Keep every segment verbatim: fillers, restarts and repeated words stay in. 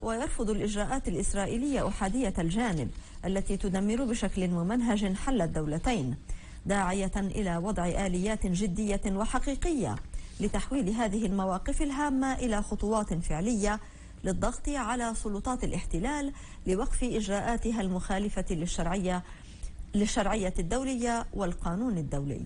ويرفض الإجراءات الإسرائيلية أحادية الجانب التي تدمر بشكل ممنهج حل الدولتين، داعية إلى وضع آليات جدية وحقيقية لتحويل هذه المواقف الهامة إلى خطوات فعلية للضغط على سلطات الاحتلال لوقف إجراءاتها المخالفة للشرعية للشرعية الدولية والقانون الدولي.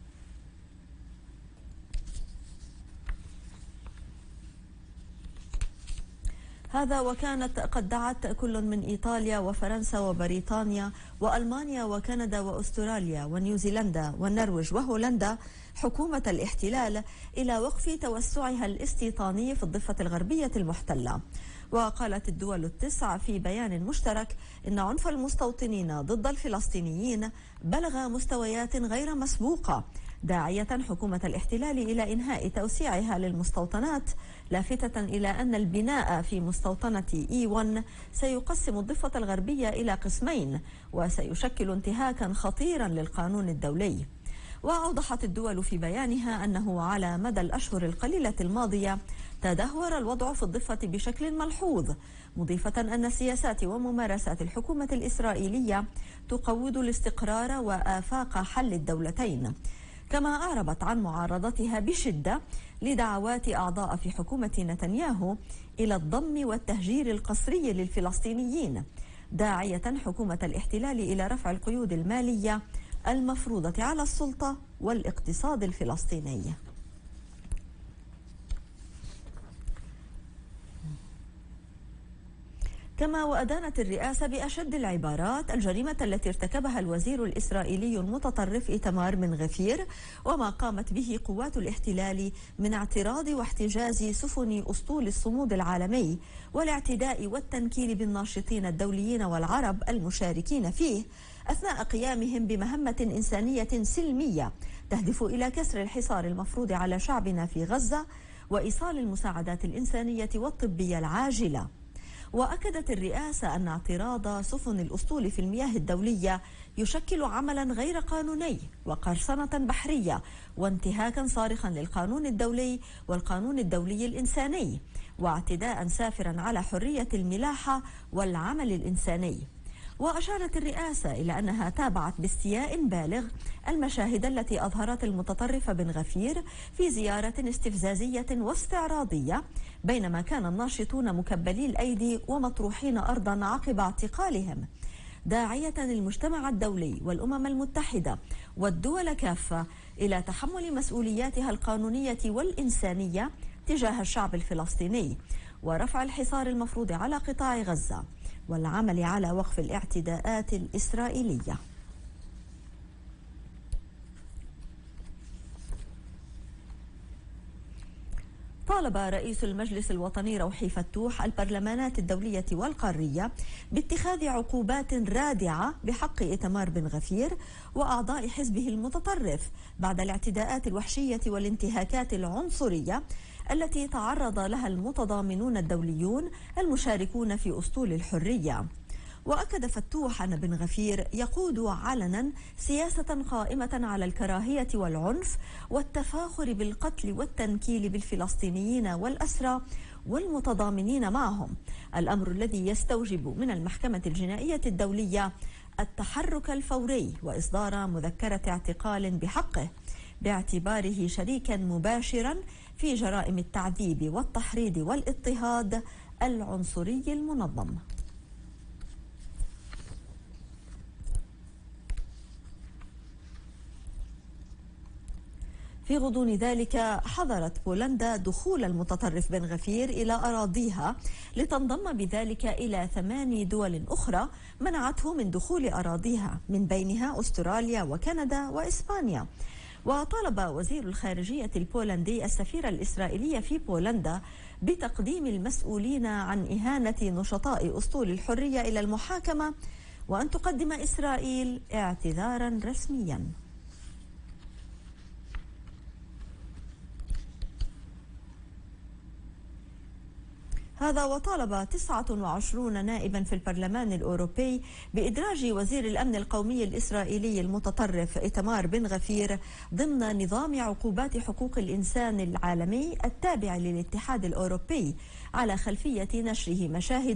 هذا وكانت قد دعت كل من إيطاليا وفرنسا وبريطانيا وألمانيا وكندا وأستراليا ونيوزيلندا والنرويج وهولندا حكومة الاحتلال إلى وقف توسعها الاستيطاني في الضفة الغربية المحتلة. وقالت الدول التسع في بيان مشترك إن عنف المستوطنين ضد الفلسطينيين بلغ مستويات غير مسبوقة، داعية حكومة الاحتلال إلى إنهاء توسيعها للمستوطنات، لافتة إلى أن البناء في مستوطنة إي واحد سيقسم الضفة الغربية إلى قسمين وسيشكل انتهاكا خطيرا للقانون الدولي. وأوضحت الدول في بيانها أنه على مدى الأشهر القليلة الماضية تدهور الوضع في الضفة بشكل ملحوظ، مضيفة أن سياسات وممارسات الحكومة الإسرائيلية تقوض الاستقرار وآفاق حل الدولتين. كما أعربت عن معارضتها بشدة لدعوات أعضاء في حكومة نتنياهو إلى الضم والتهجير القسري للفلسطينيين، داعية حكومة الاحتلال إلى رفع القيود المالية المفروضة على السلطة والاقتصاد الفلسطيني. كما وأدانت الرئاسة بأشد العبارات الجريمة التي ارتكبها الوزير الإسرائيلي المتطرف إيتمار بن غفير وما قامت به قوات الاحتلال من اعتراض واحتجاز سفن أسطول الصمود العالمي والاعتداء والتنكيل بالناشطين الدوليين والعرب المشاركين فيه أثناء قيامهم بمهمة إنسانية سلمية تهدف إلى كسر الحصار المفروض على شعبنا في غزة وإيصال المساعدات الإنسانية والطبية العاجلة. وأكدت الرئاسة أن اعتراض سفن الأسطول في المياه الدولية يشكل عملا غير قانوني وقرصنة بحرية وانتهاكا صارخا للقانون الدولي والقانون الدولي الإنساني، واعتداء سافرا على حرية الملاحة والعمل الإنساني. وأشارت الرئاسة إلى أنها تابعت باستياء بالغ المشاهد التي أظهرت المتطرف بن غفير في زيارة استفزازية واستعراضية بينما كان الناشطون مكبلي الأيدي ومطروحين أرضا عقب اعتقالهم، داعية المجتمع الدولي والأمم المتحدة والدول كافة إلى تحمل مسؤولياتها القانونية والإنسانية تجاه الشعب الفلسطيني ورفع الحصار المفروض على قطاع غزة والعمل على وقف الاعتداءات الإسرائيلية. طالب رئيس المجلس الوطني روحي فتوح البرلمانات الدولية والقارية باتخاذ عقوبات رادعة بحق إيتمار بن غفير وأعضاء حزبه المتطرف بعد الاعتداءات الوحشية والانتهاكات العنصرية التي تعرض لها المتضامنون الدوليون المشاركون في أسطول الحرية. وأكد فتوح أن بن غفير يقود علنا سياسة قائمة على الكراهية والعنف والتفاخر بالقتل والتنكيل بالفلسطينيين والأسرى والمتضامنين معهم، الأمر الذي يستوجب من المحكمة الجنائية الدولية التحرك الفوري وإصدار مذكرة اعتقال بحقه باعتباره شريكا مباشرا في جرائم التعذيب والتحريض والاضطهاد العنصري المنظم. في غضون ذلك حظرت بولندا دخول المتطرف بن غفير إلى أراضيها لتنضم بذلك إلى ثمان دول أخرى منعته من دخول أراضيها من بينها أستراليا وكندا وإسبانيا. وطالب وزير الخارجية البولندي السفير الإسرائيلي في بولندا بتقديم المسؤولين عن إهانة نشطاء أسطول الحرية إلى المحاكمة وأن تقدم إسرائيل اعتذارا رسميا. هذا وطالب تسعة وعشرون نائبا في البرلمان الأوروبي بإدراج وزير الأمن القومي الإسرائيلي المتطرف إيتمار بن غفير ضمن نظام عقوبات حقوق الإنسان العالمي التابع للاتحاد الأوروبي على خلفية نشره مشاهد